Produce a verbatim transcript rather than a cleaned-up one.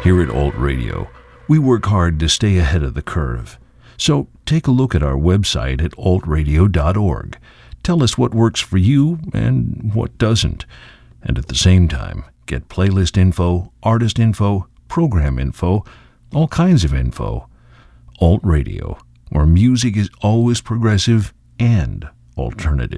Here at Alt Radio, we work hard to stay ahead of the curve. So take a look at our website at alt radio dot org. Tell us what works for you and what doesn't. And at the same time, get playlist info, artist info, program info, all kinds of info. Alt Radio, where music is always progressive and alternative.